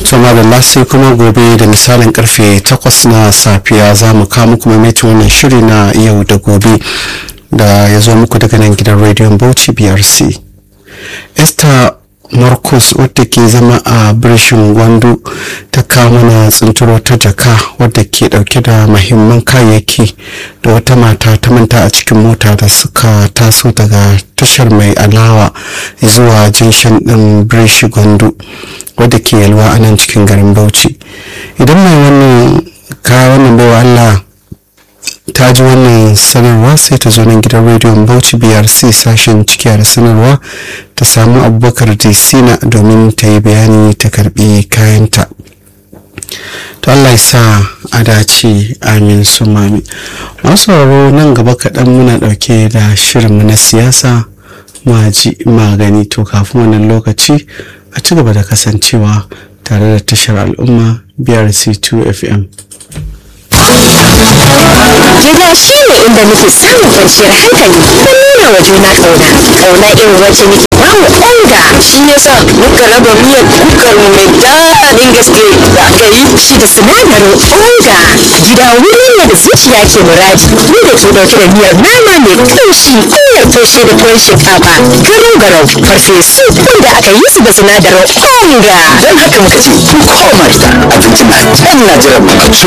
tuma da lasi kuma gobe da misalin karfe 8 na safiya za mu kawo muku maimaita wannan shiri na yau da gobe da ya zo muku daga nan gidan rediyon Bauchi BRC. Esther Marcus wadda ke zama a Birshin Gwandu ta kawo mana tsinturo ta jaka wadda ke dauke da mahimman kayayyaki da wata mata ta manta a cikin mota da suka taso daga tashar mai alawa zuwa junction din Birshin Gwandu wadda ke yalwa a nan cikin garin Bauchi. Idan mai wannan baiwa Allah ta ji wannan sanarwa sai ta zo nan gidan rediyon Bauchi BRC sashen cikiya da sanarwa ta samu Abubakar Disina domin ta yi bayani ta karbi kayanta. To Allah ya sa a dace, amin sumami. Masu sauraro nan gaba kaɗan muna ɗauke da shirinmu na siyasa magani. To kafin wannan lokaci a ci gaba da kasancewa tare da tashar al'umma BRC 2 FM. Gida shi ne inda muke samun kwanciyar hankali da nuna wa juna ƙauna irin wacce muke bamu onga. Shi yasa muka raba miyar kukar mu mai daɗin gaske da aka yi Shi da sinadarin onga. Gida wuri ne da zuciya ke muradi, mu da ke ɗauke da miyar nama mai ƙamshi, miyar toshe da tuwon shinkafa, garau-garau, farfesu wanda aka yi su da sinadarin onga. don haka muka ce ku koma gida abinci na can na jiran mu. A ci